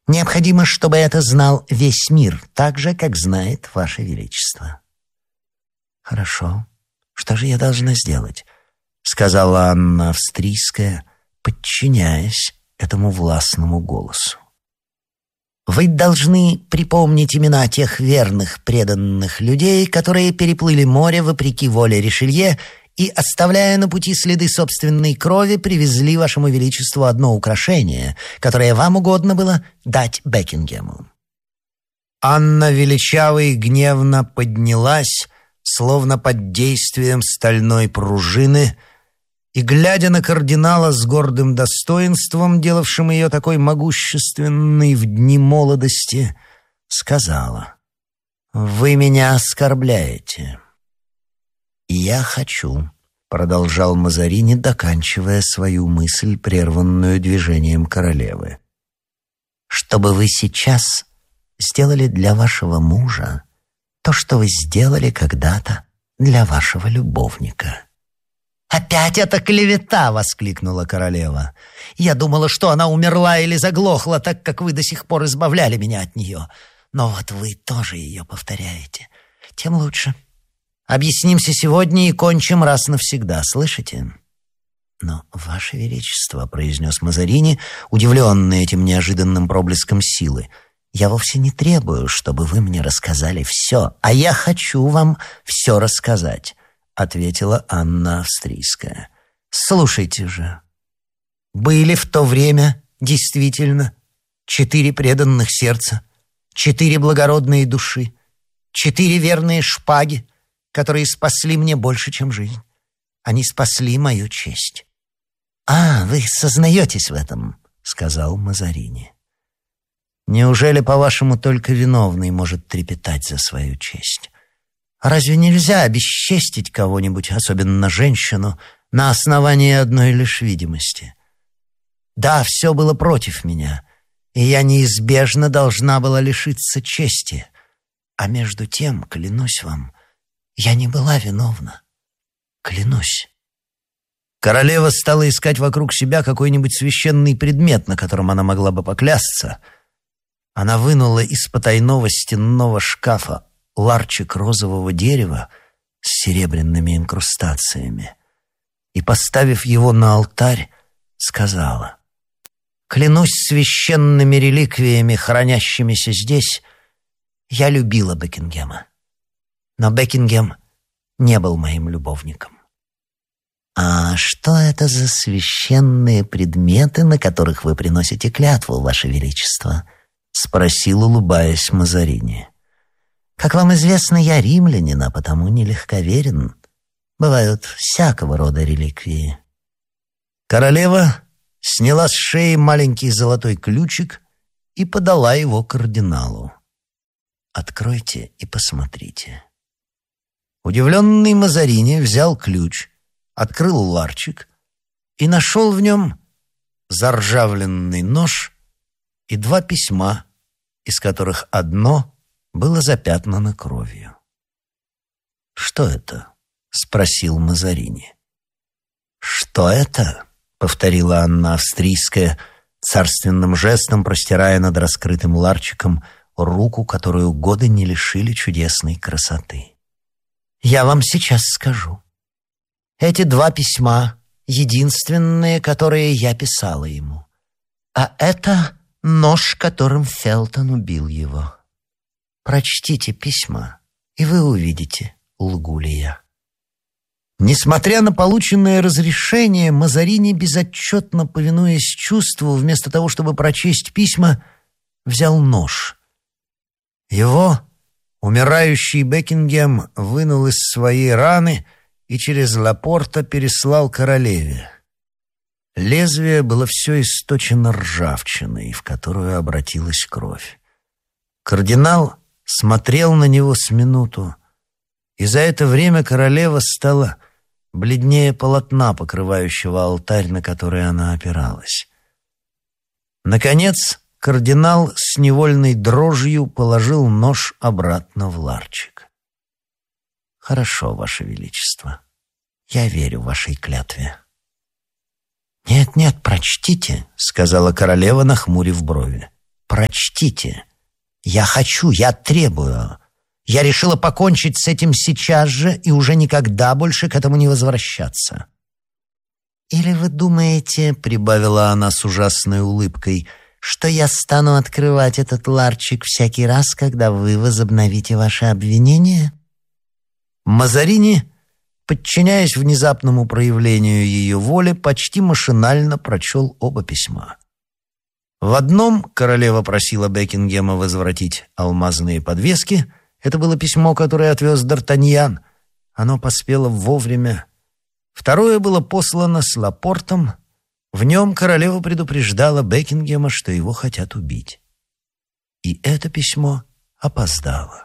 Необходимо, чтобы это знал весь мир, так же, как знает Ваше Величество». «Хорошо. Что же я должна сделать?» — сказала Анна Австрийская, подчиняясь этому властному голосу. «Вы должны припомнить имена тех верных, преданных людей, которые переплыли море вопреки воле Ришелье и, оставляя на пути следы собственной крови, привезли Вашему Величеству одно украшение, которое вам угодно было дать Бекингему». Анна величаво и гневно поднялась, словно под действием стальной пружины, и, глядя на кардинала с гордым достоинством, делавшим ее такой могущественной в дни молодости, сказала: «Вы меня оскорбляете». «Я хочу», — продолжал Мазарини, доканчивая свою мысль, прерванную движением королевы, «чтобы вы сейчас сделали для вашего мужа то, что вы сделали когда-то для вашего любовника». «Опять эта клевета!» — воскликнула королева. «Я думала, что она умерла или заглохла, так как вы до сих пор избавляли меня от нее. Но вот вы тоже ее повторяете. Тем лучше. Объяснимся сегодня и кончим раз навсегда, слышите?» «Но, Ваше Величество», — произнес Мазарини, удивленный этим неожиданным проблеском силы, «я вовсе не требую, чтобы вы мне рассказали все, а я хочу вам все рассказать», — ответила Анна Австрийская. «Слушайте же. Были в то время действительно 4 преданных сердца, 4 благородные души, 4 верные шпаги, которые спасли мне больше, чем жизнь. Они спасли мою честь». «А, вы сознаетесь в этом», — сказал Мазарини. «Неужели, по-вашему, только виновный может трепетать за свою честь? Разве нельзя обесчестить кого-нибудь, особенно женщину, на основании одной лишь видимости? Да, все было против меня, и я неизбежно должна была лишиться чести. А между тем, клянусь вам, я не была виновна. Клянусь». Королева стала искать вокруг себя какой-нибудь священный предмет, на котором она могла бы поклясться. Она вынула из потайного стенного шкафа ларчик розового дерева с серебряными инкрустациями и, поставив его на алтарь, сказала: «Клянусь священными реликвиями, хранящимися здесь, я любила Бекингема, но Бекингем не был моим любовником». «А что это за священные предметы, на которых вы приносите клятву, Ваше Величество?» — спросил, улыбаясь, Мазарини. «Как вам известно, я римлянин, а потому нелегковерен. Бывают всякого рода реликвии». Королева сняла с шеи маленький золотой ключик и подала его кардиналу. «Откройте и посмотрите». Удивленный Мазарини взял ключ, открыл ларчик и нашел в нем заржавленный нож и 2 письма, из которых одно было запятнано кровью. «Что это?» — спросил Мазарини. «Что это?» — повторила Анна Австрийская, царственным жестом простирая над раскрытым ларчиком руку, которую годы не лишили чудесной красоты. «Я вам сейчас скажу. Эти 2 письма — единственные, которые я писала ему. А это нож, которым Фелтон убил его. Прочтите письма, и вы увидите, лгу ли я». Несмотря на полученное разрешение, Мазарини, безотчетно повинуясь чувству, вместо того, чтобы прочесть письма, взял нож. Его умирающий Бекингем вынул из своей раны и через Лапорта переслал королеве. Лезвие было все источено ржавчиной, в которую обратилась кровь. Кардинал смотрел на него с минуту, и за это время королева стала бледнее полотна, покрывающего алтарь, на который она опиралась. Наконец, кардинал с невольной дрожью положил нож обратно в ларчик. «Хорошо, Ваше Величество, я верю вашей клятве». «Нет, прочтите», — сказала королева, нахмурив брови. Прочтите. Я хочу, я требую. Я решила покончить с этим сейчас же и уже никогда больше к этому не возвращаться». «Или вы думаете, — прибавила она с ужасной улыбкой, — что я стану открывать этот ларчик всякий раз, когда вы возобновите ваши обвинения?» Мазарини, подчиняясь внезапному проявлению ее воли, почти машинально прочел оба письма. В одном королева просила Бекингема возвратить алмазные подвески. Это было письмо, которое отвез Д'Артаньян. Оно поспело вовремя. Второе было послано с Лапортом. В нем королева предупреждала Бекингема, что его хотят убить. И это письмо опоздало.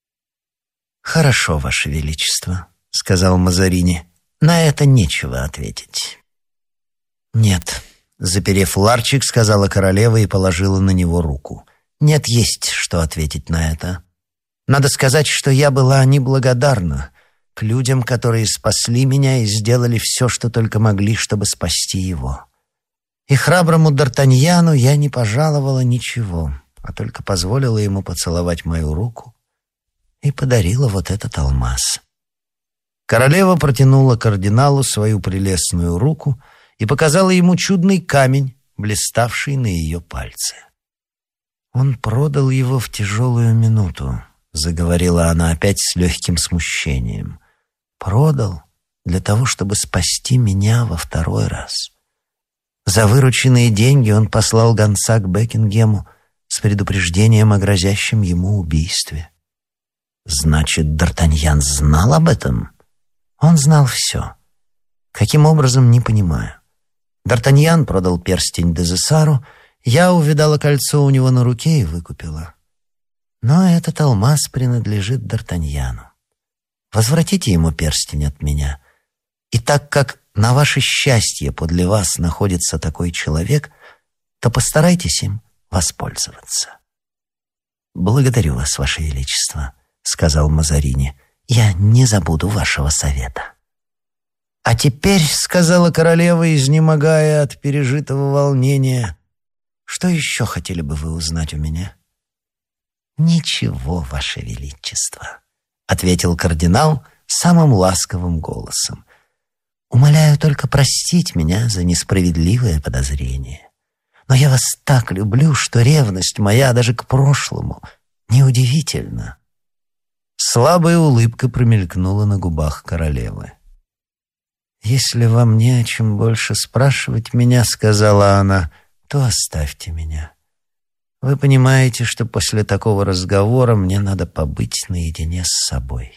«Хорошо, Ваше Величество», — сказал Мазарини. «На это нечего ответить». «Нет», — заперев ларчик, сказала королева и положила на него руку. «Нет, есть что ответить на это. Надо сказать, что я была неблагодарна к людям, которые спасли меня и сделали все, что только могли, чтобы спасти его. И храброму Д'Артаньяну я не пожаловала ничего, а только позволила ему поцеловать мою руку и подарила вот этот алмаз». Королева протянула кардиналу свою прелестную руку и показала ему чудный камень, блиставший на ее пальце. «Он продал его в тяжелую минуту», — заговорила она опять с легким смущением. «Продал для того, чтобы спасти меня во второй раз. За вырученные деньги он послал гонца к Бекингему с предупреждением о грозящем ему убийстве». «Значит, Д'Артаньян знал об этом?» «Он знал все. Каким образом, не понимаю. Д'Артаньян продал перстень Дезессару, я увидала кольцо у него на руке и выкупила. Но этот алмаз принадлежит Д'Артаньяну. Возвратите ему перстень от меня. И так как на ваше счастье подле вас находится такой человек, то постарайтесь им воспользоваться». «Благодарю вас, Ваше Величество», — сказал Мазарини. «Я не забуду вашего совета». «А теперь, — сказала королева, изнемогая от пережитого волнения, — что еще хотели бы вы узнать у меня?» «Ничего, Ваше Величество», — ответил кардинал самым ласковым голосом. «Умоляю только простить меня за несправедливое подозрение. Но я вас так люблю, что ревность моя даже к прошлому неудивительна». Слабая улыбка промелькнула на губах королевы. «Если вам не о чем больше спрашивать меня, — сказала она, — то оставьте меня. Вы понимаете, что после такого разговора мне надо побыть наедине с собой».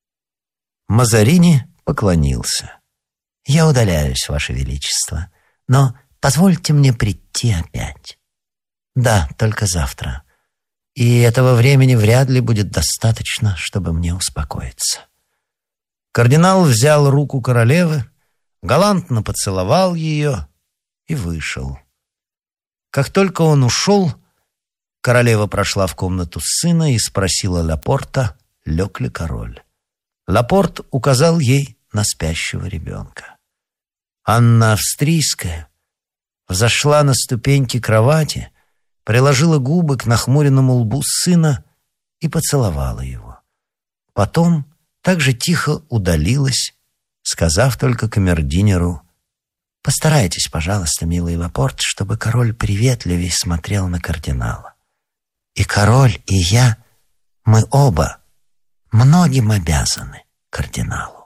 Мазарини поклонился. «Я удаляюсь, Ваше Величество, но позвольте мне прийти опять». «Да, только завтра. И этого времени вряд ли будет достаточно, чтобы мне успокоиться». Кардинал взял руку королевы, галантно поцеловал ее и вышел. Как только он ушел, королева прошла в комнату сына и спросила Лапорта, лег ли король. Лапорт указал ей на спящего ребенка. Анна Австрийская взошла на ступеньки кровати, приложила губы к нахмуренному лбу сына и поцеловала его. Потом также тихо удалилась, сказав только камердинеру: «Постарайтесь, пожалуйста, милый Лапорт, чтобы король приветливее смотрел на кардинала. И король, и я, мы оба многим обязаны кардиналу».